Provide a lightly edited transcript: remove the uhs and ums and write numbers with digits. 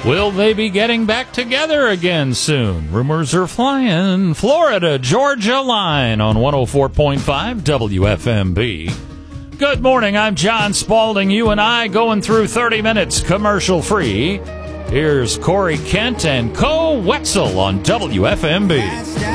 Will they be getting back together again soon? Rumors are flying. Florida, Georgia line on 104.5 WFMB. Good morning, I'm John Spalding. You and I going through 30 minutes commercial-free. Here's Corey Kent and Co. Wetzel on WFMB.